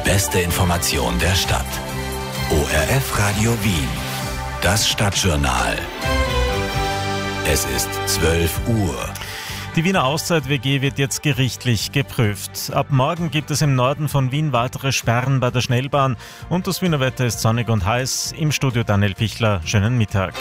beste Information der Stadt. ORF Radio Wien. Das Stadtjournal. Es ist 12 Uhr. Die Wiener Auszeit-WG wird jetzt gerichtlich geprüft. Ab morgen gibt es im Norden von Wien weitere Sperren bei der Schnellbahn und das Wiener Wetter ist sonnig und heiß. Im Studio Daniel Pichler, schönen Mittag.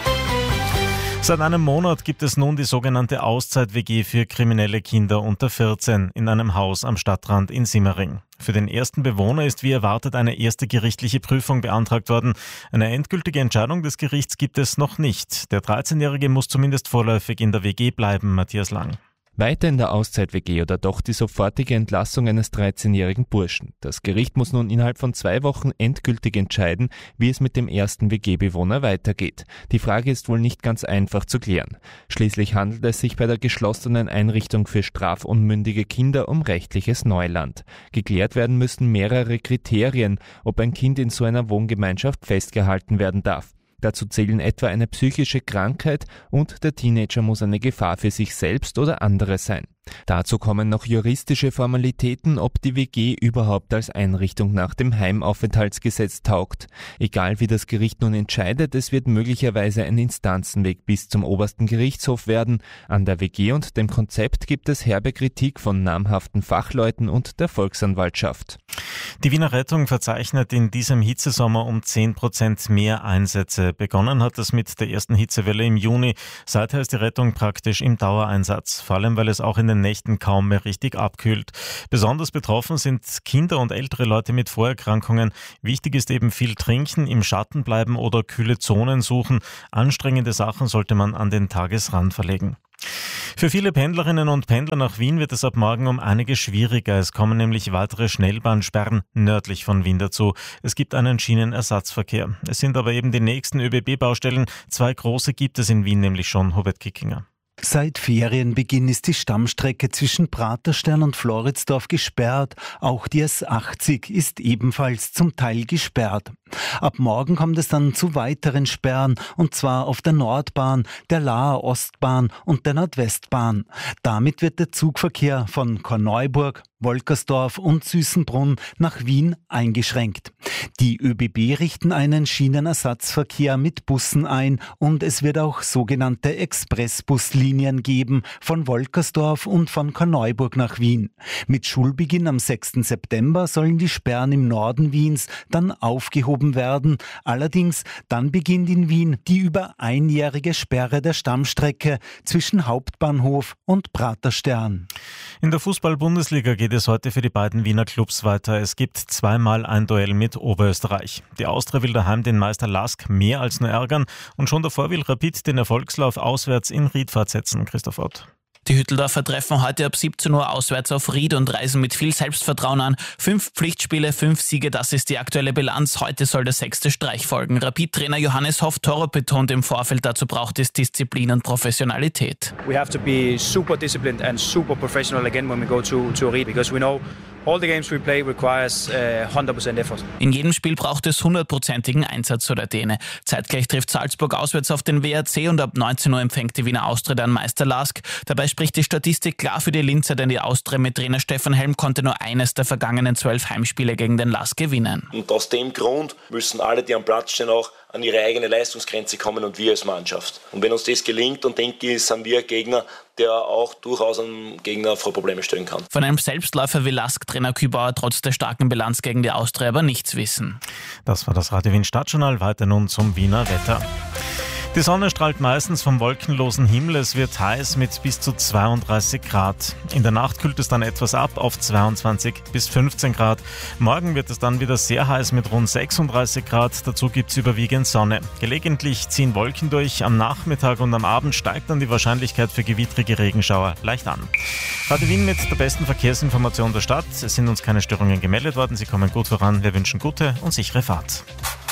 Seit einem Monat gibt es nun die sogenannte Auszeit-WG für kriminelle Kinder unter 14 in einem Haus am Stadtrand in Simmering. Für den ersten Bewohner ist wie erwartet eine erste gerichtliche Prüfung beantragt worden. Eine endgültige Entscheidung des Gerichts gibt es noch nicht. Der 13-Jährige muss zumindest vorläufig in der WG bleiben, Matthias Lang. Weiter in der Auszeit-WG oder doch die sofortige Entlassung eines 13-jährigen Burschen. Das Gericht muss nun innerhalb von 2 Wochen endgültig entscheiden, wie es mit dem ersten WG-Bewohner weitergeht. Die Frage ist wohl nicht ganz einfach zu klären. Schließlich handelt es sich bei der geschlossenen Einrichtung für strafunmündige Kinder um rechtliches Neuland. Geklärt werden müssen mehrere Kriterien, ob ein Kind in so einer Wohngemeinschaft festgehalten werden darf. Dazu zählen etwa eine psychische Krankheit und der Teenager muss eine Gefahr für sich selbst oder andere sein. Dazu kommen noch juristische Formalitäten, ob die WG überhaupt als Einrichtung nach dem Heimaufenthaltsgesetz taugt. Egal wie das Gericht nun entscheidet, es wird möglicherweise ein Instanzenweg bis zum obersten Gerichtshof werden. An der WG und dem Konzept gibt es herbe Kritik von namhaften Fachleuten und der Volksanwaltschaft. Die Wiener Rettung verzeichnet in diesem Hitzesommer um 10% mehr Einsätze. Begonnen hat es mit der ersten Hitzewelle im Juni. Seither ist die Rettung praktisch im Dauereinsatz, vor allem weil es auch in den Nächten kaum mehr richtig abkühlt. Besonders betroffen sind Kinder und ältere Leute mit Vorerkrankungen. Wichtig ist eben viel trinken, im Schatten bleiben oder kühle Zonen suchen. Anstrengende Sachen sollte man an den Tagesrand verlegen. Für viele Pendlerinnen und Pendler nach Wien wird es ab morgen um einiges schwieriger. Es kommen nämlich weitere Schnellbahnsperren nördlich von Wien dazu. Es gibt einen Schienenersatzverkehr. Es sind aber eben die nächsten ÖBB-Baustellen. 2 große gibt es in Wien nämlich schon, Hubert Kickinger. Seit Ferienbeginn ist die Stammstrecke zwischen Praterstern und Floridsdorf gesperrt. Auch die S80 ist ebenfalls zum Teil gesperrt. Ab morgen kommt es dann zu weiteren Sperren, und zwar auf der Nordbahn, der Laaer Ostbahn und der Nordwestbahn. Damit wird der Zugverkehr von Korneuburg, Wolkersdorf und Süßenbrunn nach Wien eingeschränkt. Die ÖBB richten einen Schienenersatzverkehr mit Bussen ein und es wird auch sogenannte Expressbuslinien geben von Wolkersdorf und von Korneuburg nach Wien. Mit Schulbeginn am 6. September sollen die Sperren im Norden Wiens dann aufgehoben werden. Allerdings dann beginnt in Wien die über einjährige Sperre der Stammstrecke zwischen Hauptbahnhof und Praterstern. In der Fußball-Bundesliga geht es heute für die beiden Wiener Clubs weiter. Es gibt 2-mal ein Duell mit Oberösterreich. Die Austria will daheim den Meister Lask mehr als nur ärgern und schon davor will Rapid den Erfolgslauf auswärts in Ried fortsetzen. Christoph Ott. Die Hütteldorfer treffen heute ab 17 Uhr auswärts auf Ried und reisen mit viel Selbstvertrauen an. 5 Pflichtspiele, 5 Siege, das ist die aktuelle Bilanz. Heute soll der 6. Streich folgen. Rapid-Trainer Johannes Hoff-Torop betont im Vorfeld, dazu braucht es Disziplin und Professionalität. We have to be super disciplined and super professional again when we go to Ried, because we know all the games we play requires 100% effort. In jedem Spiel braucht es 100%igen Einsatz, so der Däne. Zeitgleich trifft Salzburg auswärts auf den WRC und ab 19 Uhr empfängt die Wiener Austria dann Meister Lask. Dabei spricht die Statistik klar für die Linzer, denn die Austria mit Trainer Stefan Helm konnte nur eines der vergangenen 12 Heimspiele gegen den Lask gewinnen. Und aus dem Grund müssen alle, die am Platz stehen, auch an ihre eigene Leistungsgrenze kommen und wir als Mannschaft. Und wenn uns das gelingt, dann denke ich, sind wir ein Gegner, der auch durchaus einen Gegner vor Probleme stellen kann. Von einem Selbstläufer wie Lask-Trainer Kübauer trotz der starken Bilanz gegen die Austria aber nichts wissen. Das war das Radio Wien Stadtjournal. Weiter nun zum Wiener Wetter. Die Sonne strahlt meistens vom wolkenlosen Himmel. Es wird heiß mit bis zu 32 Grad. In der Nacht kühlt es dann etwas ab auf 22 bis 15 Grad. Morgen wird es dann wieder sehr heiß mit rund 36 Grad. Dazu gibt es überwiegend Sonne. Gelegentlich ziehen Wolken durch. Am Nachmittag und am Abend steigt dann die Wahrscheinlichkeit für gewittrige Regenschauer leicht an. Radio Wien mit der besten Verkehrsinformation der Stadt. Es sind uns keine Störungen gemeldet worden. Sie kommen gut voran. Wir wünschen gute und sichere Fahrt.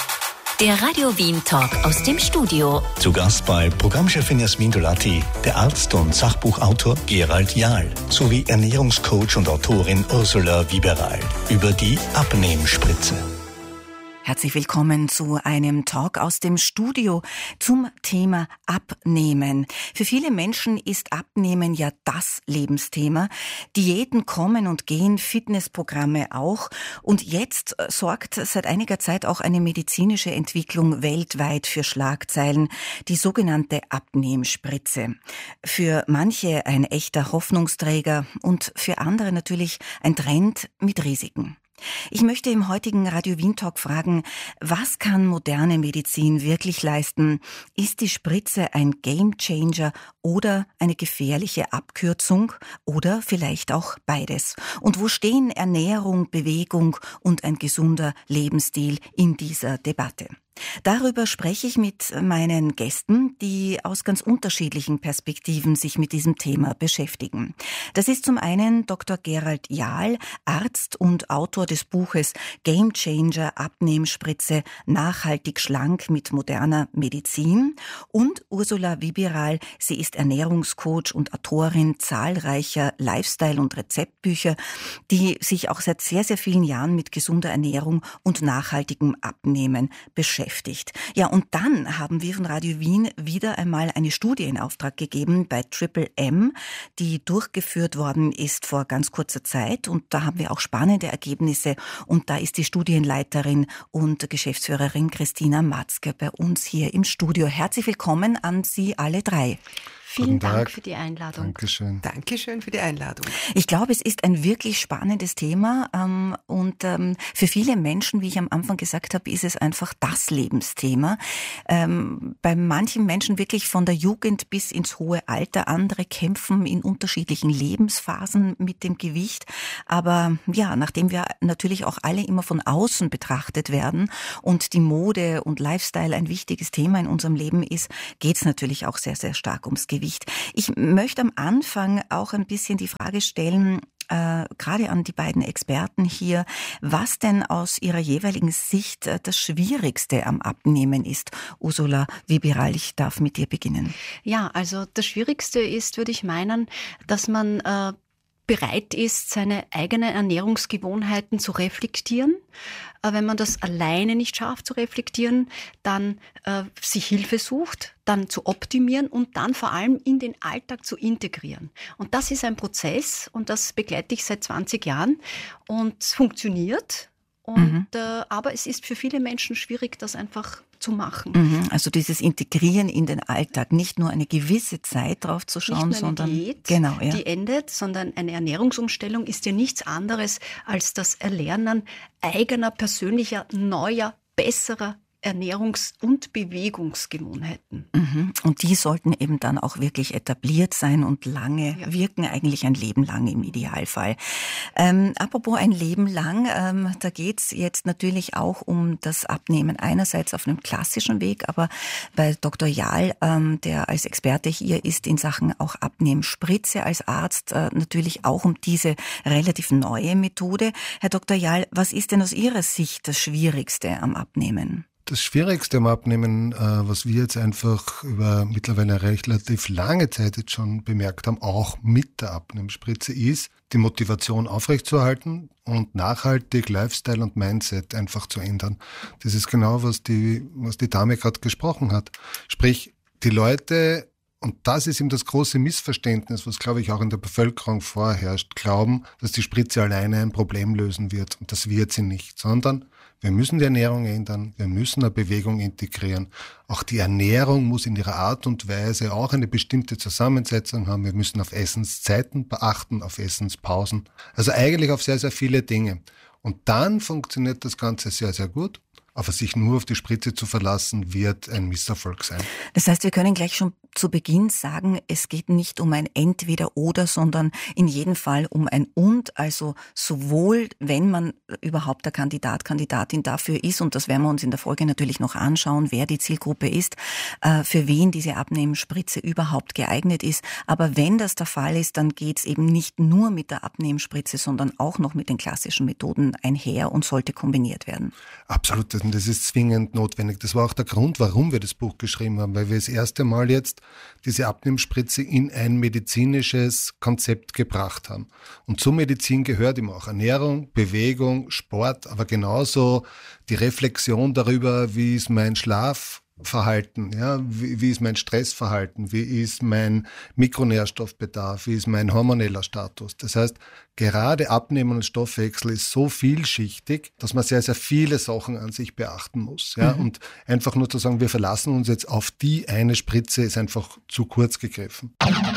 Der Radio Wien Talk aus dem Studio. Zu Gast bei Programmchefin Jasmin Dolati, der Arzt und Sachbuchautor Gerald Jahl sowie Ernährungscoach und Autorin Ursula Wieberal über die Abnehmspritze. Herzlich willkommen zu einem Talk aus dem Studio zum Thema Abnehmen. Für viele Menschen ist Abnehmen ja das Lebensthema. Diäten kommen und gehen, Fitnessprogramme auch. Und jetzt sorgt seit einiger Zeit auch eine medizinische Entwicklung weltweit für Schlagzeilen, die sogenannte Abnehmspritze. Für manche ein echter Hoffnungsträger und für andere natürlich ein Trend mit Risiken. Ich möchte im heutigen Radio Wien Talk fragen, was kann moderne Medizin wirklich leisten? Ist die Spritze ein Gamechanger oder eine gefährliche Abkürzung oder vielleicht auch beides? Und wo stehen Ernährung, Bewegung und ein gesunder Lebensstil in dieser Debatte? Darüber spreche ich mit meinen Gästen, die aus ganz unterschiedlichen Perspektiven sich mit diesem Thema beschäftigen. Das ist zum einen Dr. Gerald Jahl, Arzt und Autor des Buches Gamechanger Abnehmspritze nachhaltig schlank mit moderner Medizin, und Ursula Wibiral, sie ist Ernährungscoach und Autorin zahlreicher Lifestyle- und Rezeptbücher, die sich auch seit sehr, sehr vielen Jahren mit gesunder Ernährung und nachhaltigem Abnehmen beschäftigt. Ja, und dann haben wir von Radio Wien wieder einmal eine Studie in Auftrag gegeben bei Triple M, die durchgeführt worden ist vor ganz kurzer Zeit. Und da haben wir auch spannende Ergebnisse. Und da ist die Studienleiterin und Geschäftsführerin Christina Matzke bei uns hier im Studio. Herzlich willkommen an Sie alle drei. Vielen Dank für die Einladung. Dankeschön. Dankeschön für die Einladung. Ich glaube, es ist ein wirklich spannendes Thema und für viele Menschen, wie ich am Anfang gesagt habe, ist es einfach das Lebensthema. Bei manchen Menschen wirklich von der Jugend bis ins hohe Alter. Andere kämpfen in unterschiedlichen Lebensphasen mit dem Gewicht. Aber ja, nachdem wir natürlich auch alle immer von außen betrachtet werden und die Mode und Lifestyle ein wichtiges Thema in unserem Leben ist, geht es natürlich auch sehr, sehr stark ums Gewicht. Ich möchte am Anfang auch ein bisschen die Frage stellen, gerade an die beiden Experten hier, was denn aus ihrer jeweiligen Sicht das Schwierigste am Abnehmen ist. Ursula Wibiral, ich darf mit dir beginnen. Ja, also das Schwierigste ist, würde ich meinen, dass man bereit ist, seine eigenen Ernährungsgewohnheiten zu reflektieren. Wenn man das alleine nicht schafft zu reflektieren, dann sich Hilfe sucht, dann zu optimieren und dann vor allem in den Alltag zu integrieren. Und das ist ein Prozess und das begleite ich seit 20 Jahren und es funktioniert. Aber es ist für viele Menschen schwierig, das einfach zu machen. Also dieses Integrieren in den Alltag, nicht nur eine gewisse Zeit drauf zu schauen, nicht nur eine sondern Diät, genau, ja. die endet, sondern eine Ernährungsumstellung ist ja nichts anderes als das Erlernen eigener, persönlicher, neuer, besserer Ernährungs- und Bewegungsgewohnheiten. Und die sollten eben dann auch wirklich etabliert sein und lange wirken, eigentlich ein Leben lang im Idealfall. Apropos ein Leben lang, da geht's jetzt natürlich auch um das Abnehmen einerseits auf einem klassischen Weg, aber bei Dr. Jahl, der als Experte hier ist in Sachen auch Abnehmspritze als Arzt, natürlich auch um diese relativ neue Methode. Herr Dr. Jahl, was ist denn aus Ihrer Sicht das Schwierigste am Abnehmen? Das Schwierigste am Abnehmen, was wir jetzt einfach über mittlerweile relativ lange Zeit jetzt schon bemerkt haben, auch mit der Abnehmspritze, ist, die Motivation aufrechtzuerhalten und nachhaltig Lifestyle und Mindset einfach zu ändern. Das ist genau, was die Dame gerade gesprochen hat. Sprich, die Leute, und das ist eben das große Missverständnis, was, glaube ich, auch in der Bevölkerung vorherrscht, glauben, dass die Spritze alleine ein Problem lösen wird. Und das wird sie nicht, sondern wir müssen die Ernährung ändern, wir müssen eine Bewegung integrieren. Auch die Ernährung muss in ihrer Art und Weise auch eine bestimmte Zusammensetzung haben. Wir müssen auf Essenszeiten beachten, auf Essenspausen. Also eigentlich auf sehr, sehr viele Dinge. Und dann funktioniert das Ganze sehr, sehr gut. Aber sich nur auf die Spritze zu verlassen, wird ein Misserfolg sein. Das heißt, wir können gleich schon zu Beginn sagen, es geht nicht um ein Entweder-Oder, sondern in jedem Fall um ein Und. Also sowohl, wenn man überhaupt der Kandidatin dafür ist, und das werden wir uns in der Folge natürlich noch anschauen, wer die Zielgruppe ist, für wen diese Abnehmspritze überhaupt geeignet ist. Aber wenn das der Fall ist, dann geht es eben nicht nur mit der Abnehmspritze, sondern auch noch mit den klassischen Methoden einher und sollte kombiniert werden. Absolut. und das ist zwingend notwendig. Das war auch der Grund, warum wir das Buch geschrieben haben, weil wir das erste Mal jetzt diese Abnehmspritze in ein medizinisches Konzept gebracht haben. Und zur Medizin gehört immer auch Ernährung, Bewegung, Sport, aber genauso die Reflexion darüber, wie ist mein Schlafverhalten, ja, wie ist mein Stressverhalten, wie ist mein Mikronährstoffbedarf, wie ist mein hormoneller Status. Das heißt, gerade Abnehmen und Stoffwechsel ist so vielschichtig, dass man sehr, sehr viele Sachen an sich beachten muss. Ja? Und einfach nur zu sagen, wir verlassen uns jetzt auf die eine Spritze, ist einfach zu kurz gegriffen.